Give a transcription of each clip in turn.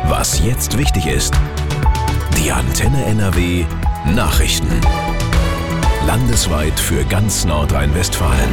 Was jetzt wichtig ist. Die Antenne NRW Nachrichten. Landesweit für ganz Nordrhein-Westfalen.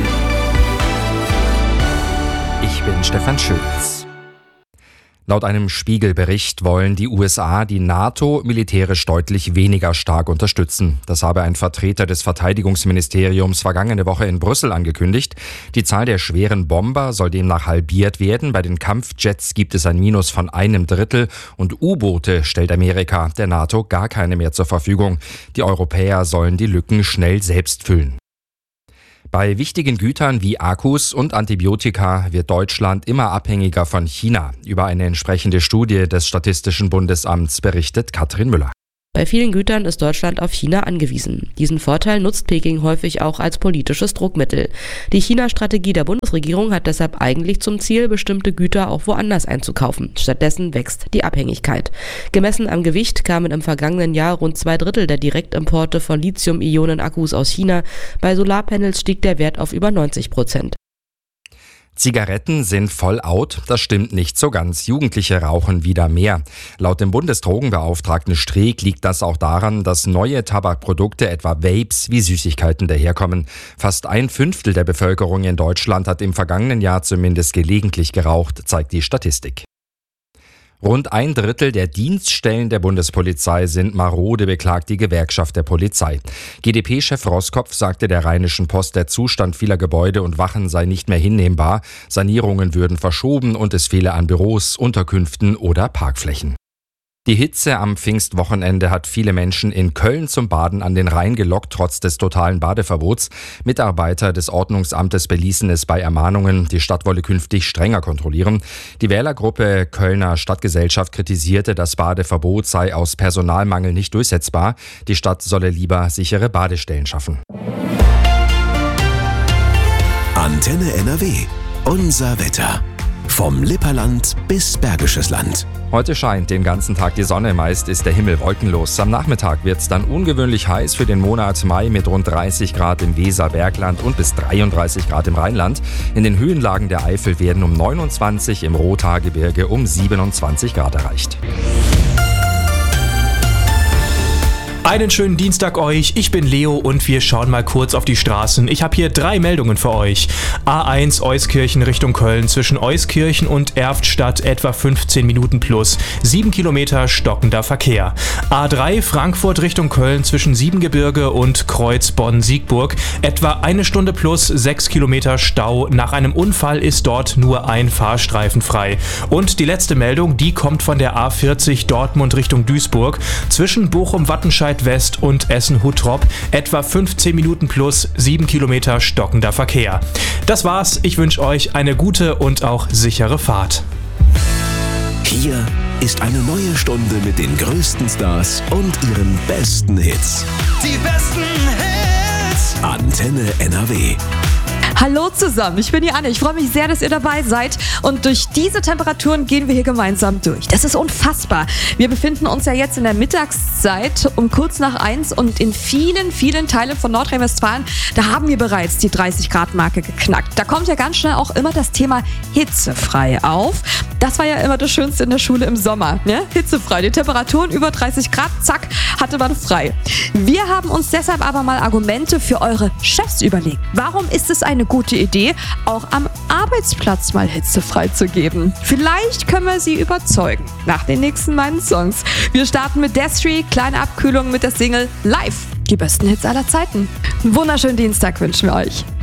Ich bin Stefan Schulz. Laut einem Spiegel-Bericht wollen die USA die NATO militärisch deutlich weniger stark unterstützen. Das habe ein Vertreter des Verteidigungsministeriums vergangene Woche in Brüssel angekündigt. Die Zahl der schweren Bomber soll demnach halbiert werden. Bei den Kampfjets gibt es ein Minus von 1/3 und U-Boote stellt Amerika der NATO gar keine mehr zur Verfügung. Die Europäer sollen die Lücken schnell selbst füllen. Bei wichtigen Gütern wie Akkus und Antibiotika wird Deutschland immer abhängiger von China. Über eine entsprechende Studie des Statistischen Bundesamts berichtet Katrin Müller. Bei vielen Gütern ist Deutschland auf China angewiesen. Diesen Vorteil nutzt Peking häufig auch als politisches Druckmittel. Die China-Strategie der Bundesregierung hat deshalb eigentlich zum Ziel, bestimmte Güter auch woanders einzukaufen. Stattdessen wächst die Abhängigkeit. Gemessen am Gewicht kamen im vergangenen Jahr rund 2/3 der Direktimporte von Lithium-Ionen-Akkus aus China. Bei Solarpanels stieg der Wert auf über 90%. Zigaretten sind voll out, das stimmt nicht so ganz. Jugendliche rauchen wieder mehr. Laut dem Bundesdrogenbeauftragten Streeck liegt das auch daran, dass neue Tabakprodukte, etwa Vapes, wie Süßigkeiten daherkommen. Fast 1/5 der Bevölkerung in Deutschland hat im vergangenen Jahr zumindest gelegentlich geraucht, zeigt die Statistik. Rund 1/3 der Dienststellen der Bundespolizei sind marode, beklagt die Gewerkschaft der Polizei. GdP-Chef Roskopf sagte der Rheinischen Post, der Zustand vieler Gebäude und Wachen sei nicht mehr hinnehmbar. Sanierungen würden verschoben und es fehle an Büros, Unterkünften oder Parkflächen. Die Hitze am Pfingstwochenende hat viele Menschen in Köln zum Baden an den Rhein gelockt, trotz des totalen Badeverbots. Mitarbeiter des Ordnungsamtes beließen es bei Ermahnungen. Die Stadt wolle künftig strenger kontrollieren. Die Wählergruppe Kölner Stadtgesellschaft kritisierte, das Badeverbot sei aus Personalmangel nicht durchsetzbar. Die Stadt solle lieber sichere Badestellen schaffen. Antenne NRW. Unser Wetter. Vom Lipperland bis Bergisches Land. Heute scheint den ganzen Tag die Sonne, meist ist der Himmel wolkenlos. Am Nachmittag wird es dann ungewöhnlich heiß für den Monat Mai mit rund 30 Grad im Weser-Bergland und bis 33 Grad im Rheinland. In den Höhenlagen der Eifel werden um 29, im Rothaargebirge um 27 Grad erreicht. Einen schönen Dienstag euch, ich bin Leo und wir schauen mal kurz auf die Straßen. Ich habe hier 3 Meldungen für euch. A1 Euskirchen Richtung Köln, zwischen Euskirchen und Erftstadt etwa 15 Minuten plus, 7 Kilometer stockender Verkehr. A3 Frankfurt Richtung Köln, zwischen Siebengebirge und Kreuz Bonn-Siegburg etwa 1 Stunde plus, 6 Kilometer Stau. Nach einem Unfall ist dort nur ein Fahrstreifen frei. Und die letzte Meldung, die kommt von der A40 Dortmund Richtung Duisburg, zwischen Bochum-Wattenscheid West und Essen-Huttrop etwa 15 Minuten plus, 7 Kilometer stockender Verkehr. Das war's, ich wünsche euch eine gute und auch sichere Fahrt. Hier ist eine neue Stunde mit den größten Stars und ihren besten Hits. Die besten Hits! Antenne NRW. Hallo zusammen, ich bin die Anne. Ich freue mich sehr, dass ihr dabei seid. Und durch diese Temperaturen gehen wir hier gemeinsam durch. Das ist unfassbar. Wir befinden uns ja jetzt in der Mittagszeit um kurz nach 1 und in vielen, vielen Teilen von Nordrhein-Westfalen, da haben wir bereits die 30-Grad-Marke geknackt. Da kommt ja ganz schnell auch immer das Thema hitzefrei auf. Das war ja immer das Schönste in der Schule im Sommer. Ne? Hitzefrei, die Temperaturen über 30 Grad, zack, hatte man frei. Wir haben uns deshalb aber mal Argumente für eure Chefs überlegt. Warum ist es eine gute Idee, auch am Arbeitsplatz mal hitzefrei zu geben? Vielleicht können wir sie überzeugen. Nach den nächsten meinen Songs. Wir starten mit Destry, kleine Abkühlung mit der Single Live. Die besten Hits aller Zeiten. Einen wunderschönen Dienstag wünschen wir euch.